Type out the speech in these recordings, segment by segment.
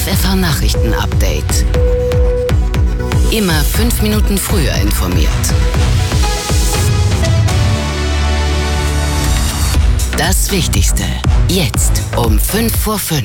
FFH Nachrichten Update. Immer 5 Minuten früher informiert. Das Wichtigste jetzt um 5:05.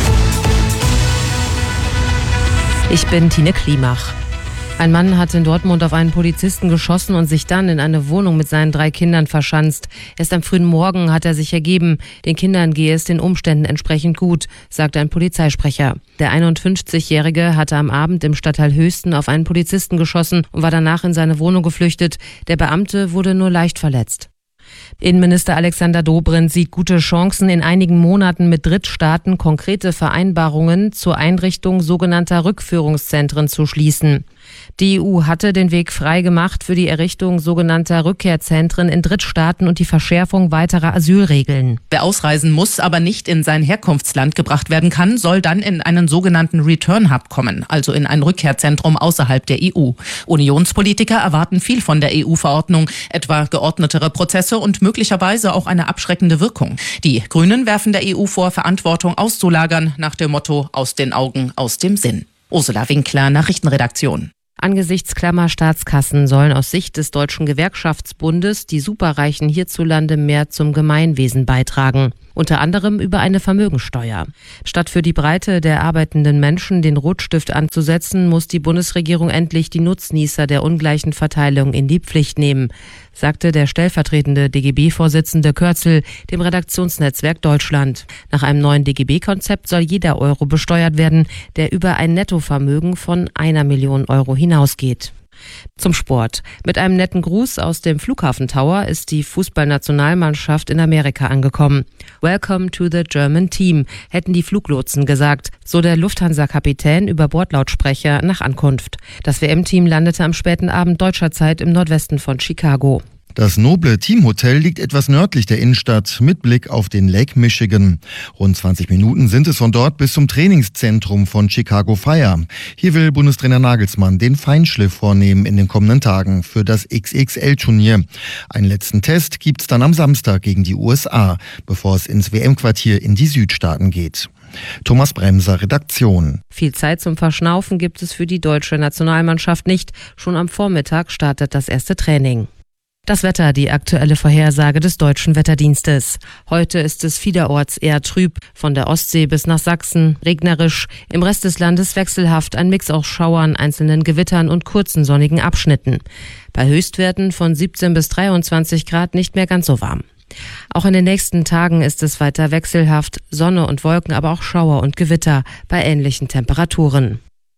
Ich bin Tine Klimach. Ein Mann hat in Dortmund auf einen Polizisten geschossen und sich dann in eine Wohnung mit seinen 3 Kindern verschanzt. Erst am frühen Morgen hat er sich ergeben. Den Kindern gehe es den Umständen entsprechend gut, sagte ein Polizeisprecher. Der 51-Jährige hatte am Abend im Stadtteil Höchsten auf einen Polizisten geschossen und war danach in seine Wohnung geflüchtet. Der Beamte wurde nur leicht verletzt. Innenminister Alexander Dobrindt sieht gute Chancen, in einigen Monaten mit Drittstaaten konkrete Vereinbarungen zur Einrichtung sogenannter Rückführungszentren zu schließen. Die EU hatte den Weg frei gemacht für die Errichtung sogenannter Rückkehrzentren in Drittstaaten und die Verschärfung weiterer Asylregeln. Wer ausreisen muss, aber nicht in sein Herkunftsland gebracht werden kann, soll dann in einen sogenannten Return Hub kommen, also in ein Rückkehrzentrum außerhalb der EU. Unionspolitiker erwarten viel von der EU-Verordnung, etwa geordnetere Prozesse und möglicherweise auch eine abschreckende Wirkung. Die Grünen werfen der EU vor, Verantwortung auszulagern, nach dem Motto: aus den Augen, aus dem Sinn. Ursula Winkler, Nachrichtenredaktion. Angesichts klammer Staatskassen sollen aus Sicht des Deutschen Gewerkschaftsbundes die Superreichen hierzulande mehr zum Gemeinwesen beitragen. Unter anderem über eine Vermögensteuer. Statt für die Breite der arbeitenden Menschen den Rotstift anzusetzen, muss die Bundesregierung endlich die Nutznießer der ungleichen Verteilung in die Pflicht nehmen, sagte der stellvertretende DGB-Vorsitzende Kürzel dem Redaktionsnetzwerk Deutschland. Nach einem neuen DGB-Konzept soll jeder Euro besteuert werden, der über ein Nettovermögen von 1 Million Euro hinausgeht. Zum Sport. Mit einem netten Gruß aus dem Flughafen Tower ist die Fußballnationalmannschaft in Amerika angekommen. Welcome to the German Team, hätten die Fluglotsen gesagt, so der Lufthansa-Kapitän über Bordlautsprecher nach Ankunft. Das WM-Team landete am späten Abend deutscher Zeit im Nordwesten von Chicago. Das noble Teamhotel liegt etwas nördlich der Innenstadt mit Blick auf den Lake Michigan. Rund 20 Minuten sind es von dort bis zum Trainingszentrum von Chicago Fire. Hier will Bundestrainer Nagelsmann den Feinschliff vornehmen in den kommenden Tagen für das XXL-Turnier. Einen letzten Test gibt's dann am Samstag gegen die USA, bevor es ins WM-Quartier in die Südstaaten geht. Thomas Bremser, Redaktion. Viel Zeit zum Verschnaufen gibt es für die deutsche Nationalmannschaft nicht. Schon am Vormittag startet das erste Training. Das Wetter, die aktuelle Vorhersage des Deutschen Wetterdienstes. Heute ist es vielerorts eher trüb, von der Ostsee bis nach Sachsen, regnerisch, im Rest des Landes wechselhaft, ein Mix aus Schauern, einzelnen Gewittern und kurzen sonnigen Abschnitten. Bei Höchstwerten von 17 bis 23 Grad nicht mehr ganz so warm. Auch in den nächsten Tagen ist es weiter wechselhaft, Sonne und Wolken, aber auch Schauer und Gewitter bei ähnlichen Temperaturen.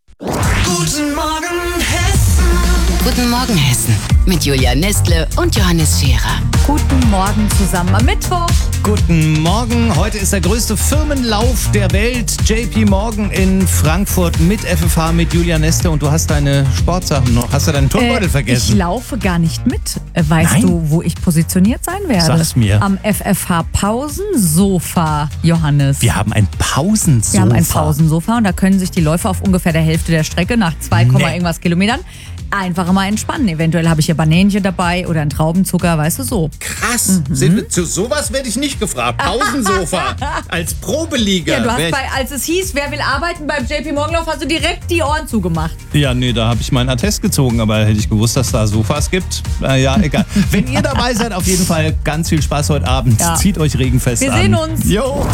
Guten Morgen Hessen. Guten Morgen Hessen. Mit Julia Nestle und Johannes Scherer. Guten Morgen zusammen am Mittwoch. Guten Morgen. Heute ist der größte Firmenlauf der Welt. JP Morgan in Frankfurt mit FFH, mit Julia Nestle. Und du hast deine Sportsachen noch. Hast du deinen Turnbeutel vergessen? Ich laufe gar nicht mit. Weißt du, wo ich positioniert sein werde? Sag's mir. Am FFH Pausensofa, Johannes. Wir haben ein Pausensofa. Wir haben ein Pausensofa und da können sich die Läufer auf ungefähr der Hälfte der Strecke nach 2, irgendwas Kilometern einfach mal entspannen. Eventuell habe ich hier Banänchen dabei oder einen Traubenzucker, weißt du, so. Krass. Zu sowas werde ich nicht gefragt. Pausensofa als Probelieger. Ja, du hast als es hieß, wer will arbeiten beim JP Morgan Lauf, hast du direkt die Ohren zugemacht. Ja, nee, da habe ich meinen Attest gezogen, aber hätte ich gewusst, dass da Sofas gibt. Ja, egal. Wenn ihr dabei seid, auf jeden Fall ganz viel Spaß heute Abend. Ja. Zieht euch regenfest an. Wir sehen uns. Jo.